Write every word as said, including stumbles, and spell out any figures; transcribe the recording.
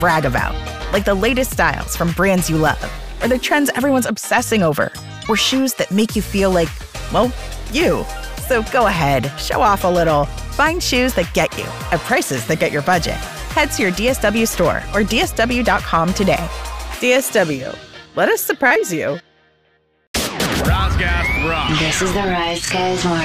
brag about, like the latest styles from brands you love, or the trends everyone's obsessing over, or shoes that make you feel like, well, you. So go ahead, show off a little. Find shoes that get you at prices that get your budget. Head to your D S W store or D S W dot com today. D S W, let us surprise you. Roscast Rock. This is the Rise Guys Morning